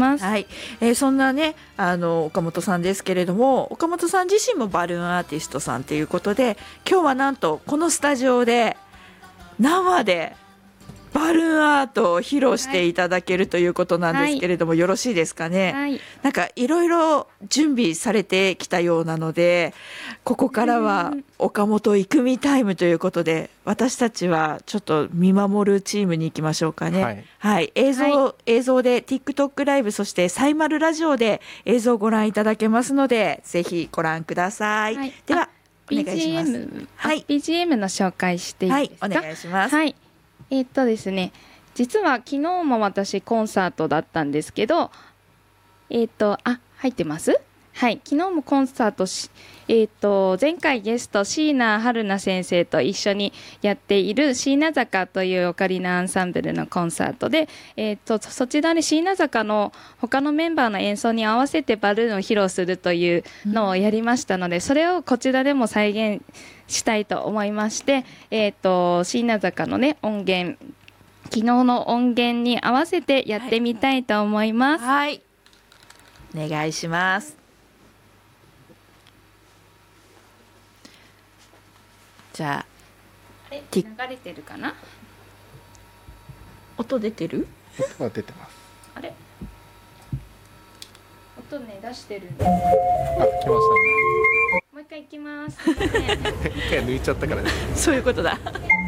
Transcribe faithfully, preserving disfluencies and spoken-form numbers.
ます。 はい、えー、そんなねあの岡本さんですけれども、岡本さん自身もバルーンアーティストさんということで、今日はなんとこのスタジオで生でバルーンアートを披露していただけるということなんですけれども、はい、よろしいですかね。 はい、 なんかいろいろ準備されてきたようなので、ここからは岡本郁美タイムということで、私たちはちょっと見守るチームに行きましょうかね。はい、はい、映像、はい、映像で TikTok ライブ、そしてサイマルラジオで映像をご覧いただけますので、ぜひご覧ください。はい、ではお願いします。 ビージーエム、はい、ビージーエム の紹介していいですか。 はい、お願いします。 はい、えーっとですね、実は昨日も私コンサートだったんですけど、えーっとあ入ってます。はい、昨日もコンサートし、えーっと前回ゲスト椎名春菜先生と一緒にやっている椎名坂というオカリナアンサンブルのコンサートで、えーっとそちらで椎名坂の他のメンバーの演奏に合わせてバルーンを披露するというのをやりましたので、それをこちらでも再現したいと思いまして、えーっと椎名坂のね音源、昨日の音源に合わせてやってみたいと思います。 はい、はい、お願いします。じゃあ、 え流れてるかな。 音出てる？ 音は出てます。 あれ？音ね出してるんです。あ、 来ましたね。 もう一回行きます。 一回抜いちゃったからね。 そういうことだ。